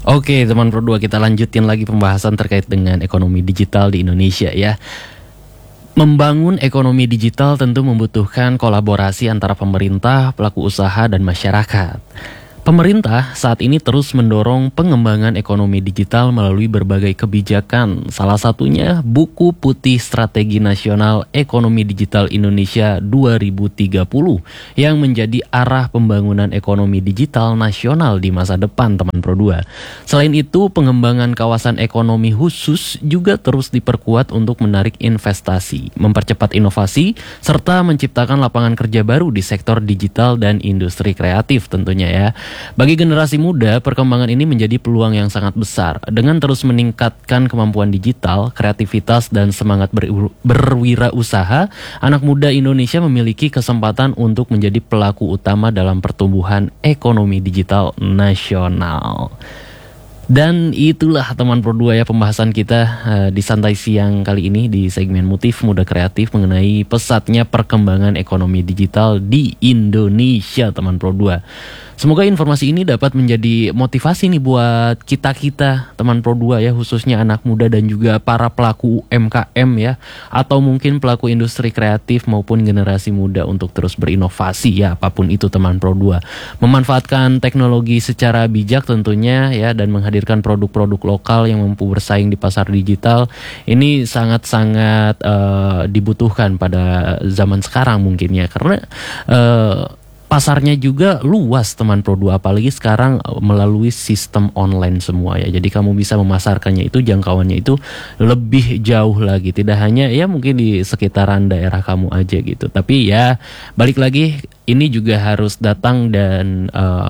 Oke, teman Pro 2, kita lanjutin lagi pembahasan terkait dengan ekonomi digital di Indonesia ya. Membangun ekonomi digital tentu membutuhkan kolaborasi antara pemerintah, pelaku usaha, dan masyarakat. Pemerintah saat ini terus mendorong pengembangan ekonomi digital melalui berbagai kebijakan. Salah satunya Buku Putih Strategi Nasional Ekonomi Digital Indonesia 2030 yang menjadi arah pembangunan ekonomi digital nasional di masa depan, teman Pro 2. Selain itu, pengembangan kawasan ekonomi khusus juga terus diperkuat untuk menarik investasi, mempercepat inovasi, serta menciptakan lapangan kerja baru di sektor digital dan industri kreatif tentunya ya. Bagi generasi muda, perkembangan ini menjadi peluang yang sangat besar. Dengan terus meningkatkan kemampuan digital, kreativitas, dan semangat berwirausaha, anak muda Indonesia memiliki kesempatan untuk menjadi pelaku utama dalam pertumbuhan ekonomi digital nasional. Dan itulah teman Pro 2 ya, pembahasan kita di Santai Siang kali ini di segmen Motif Muda Kreatif mengenai pesatnya perkembangan ekonomi digital di Indonesia, teman Pro 2. Semoga informasi ini dapat menjadi motivasi nih buat kita teman Pro 2 ya, khususnya anak muda dan juga para pelaku UMKM ya, atau mungkin pelaku industri kreatif maupun generasi muda untuk terus berinovasi ya, apapun itu teman Pro 2. Memanfaatkan teknologi secara bijak tentunya ya, dan menghadirkan produk-produk lokal yang mampu bersaing di pasar digital. Ini sangat-sangat dibutuhkan pada zaman sekarang mungkin ya, karena pasarnya juga luas teman Pro 2, apalagi sekarang melalui sistem online semua ya. Jadi kamu bisa memasarkannya itu, jangkauannya itu lebih jauh lagi. Tidak hanya ya mungkin di sekitaran daerah kamu aja gitu. Tapi ya balik lagi, ini juga harus datang dan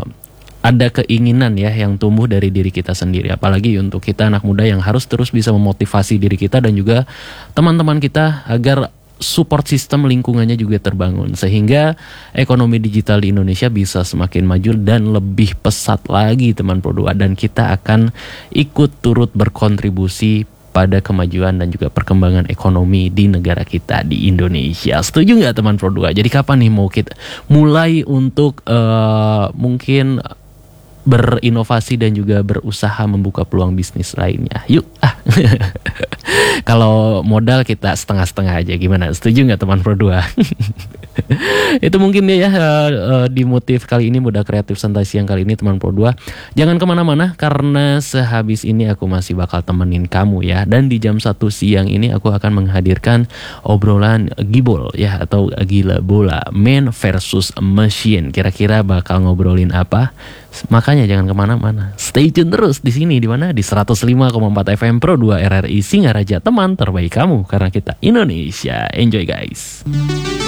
ada keinginan ya yang tumbuh dari diri kita sendiri. Apalagi untuk kita anak muda yang harus terus bisa memotivasi diri kita dan juga teman-teman kita agar support sistem lingkungannya juga terbangun, sehingga ekonomi digital di Indonesia bisa semakin maju dan lebih pesat lagi teman Pro 2, dan kita akan ikut turut berkontribusi pada kemajuan dan juga perkembangan ekonomi di negara kita di Indonesia. Setuju nggak teman Pro 2? Jadi kapan nih mau kita mulai untuk mungkin berinovasi dan juga berusaha membuka peluang bisnis lainnya? Yuk Kalau modal kita setengah-setengah aja, gimana? Setuju nggak teman Pro 2? Itu mungkin ya di Motif kali ini, Muda Kreatif Santai Siang kali ini teman Pro 2. Jangan kemana-mana karena sehabis ini aku masih bakal temenin kamu ya. Dan di jam 1 siang ini aku akan menghadirkan obrolan gibol ya, atau gila bola, man versus machine. Kira-kira bakal ngobrolin apa? Makanya jangan kemana-mana, stay tune terus di sini, di mana, di 105,4 FM Pro 2 RRI Singaraja, teman terbaik kamu, karena kita Indonesia. Enjoy guys.